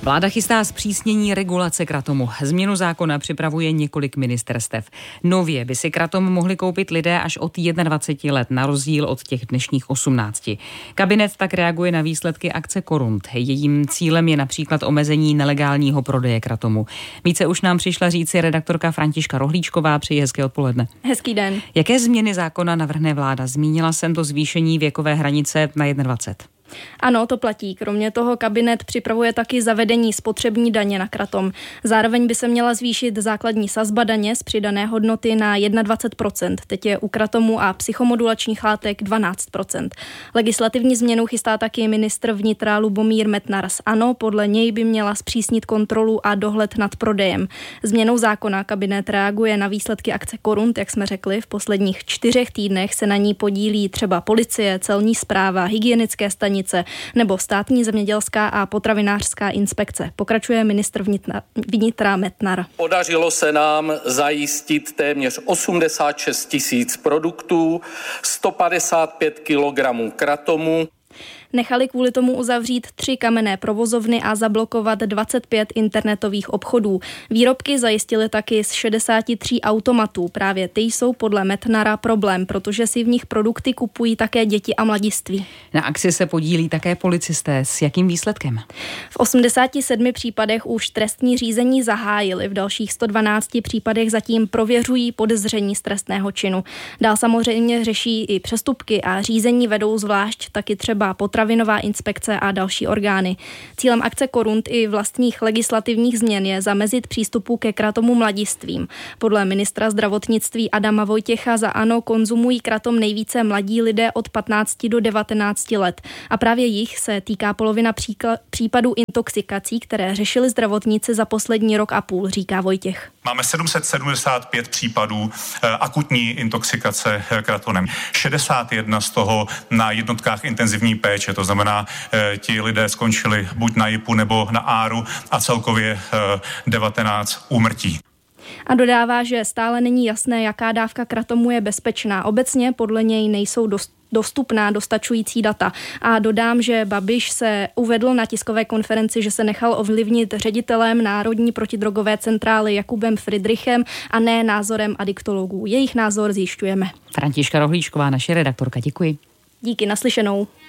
Vláda chystá zpřísnění regulace kratomu. Změnu zákona připravuje několik ministerstev. Nově by si kratom mohli koupit lidé až od 21 let, na rozdíl od těch dnešních 18. Kabinet tak reaguje na výsledky akce Korunt. Jejím cílem je například omezení nelegálního prodeje kratomu. Více už nám přišla říci redaktorka Františka Rohlíčková. Přeji hezké odpoledne. Hezký den. Jaké změny zákona navrhne vláda? Zmínila jsem to zvýšení věkové hranice na 21. Ano, to platí. Kromě toho kabinet připravuje taky zavedení spotřební daně na kratom. Zároveň by se měla zvýšit základní sazba daně z přidané hodnoty na 21%. Teď je u kratomu a psychomodulačních látek 12%. Legislativní změnu chystá taky ministr vnitra Lubomír Metnar z ANO. Podle něj by měla zpřísnit kontrolu a dohled nad prodejem. Změnou zákona kabinet reaguje na výsledky akce Korunt, jak jsme řekli. V posledních 4 týdnech se na ní podílí třeba policie, celní správa, hygienické stanice nebo státní zemědělská a potravinářská inspekce. Pokračuje ministr vnitra Metnar. Podařilo se nám zajistit téměř 86 000 produktů, 155 kg kratomu. Nechali kvůli tomu uzavřít 3 kamenné provozovny a zablokovat 25 internetových obchodů. Výrobky zajistili taky z 63 automatů. Právě ty jsou podle Metnara problém, protože si v nich produkty kupují také děti a mladiství. Na akci se podílí také policisté. S jakým výsledkem? V 87 případech už trestní řízení zahájili. V dalších 112 případech zatím prověřují podezření z trestného činu. Dál samozřejmě řeší i přestupky a řízení vedou zvlášť taky třeba potravinová inspekce a další orgány. Cílem akce Korunt i vlastních legislativních změn je zamezit přístupu ke kratomu mladistvím. Podle ministra zdravotnictví Adama Vojtěcha za ANO konzumují kratom nejvíce mladí lidé od 15 do 19 let. A právě jich se týká polovina případů intoxikací, které řešili zdravotníci za poslední rok a půl, říká Vojtěch. Máme 775 případů akutní intoxikace kratonem. 61 z toho na jednotkách intenzivní péče, to znamená, ti lidé skončili buď na JIPu nebo na ARu a celkově 19 úmrtí. A dodává, že stále není jasné, jaká dávka kratomu je bezpečná. Obecně podle něj nejsou dostupná dostačující data. A dodám, že Babiš se uvedl na tiskové konferenci, že se nechal ovlivnit ředitelem Národní protidrogové centrály Jakubem Friedrichem a ne názorem adiktologů. Jejich názor zjišťujeme. Františka Rohlíčková, naše redaktorka, děkuji. Díky, naslyšenou.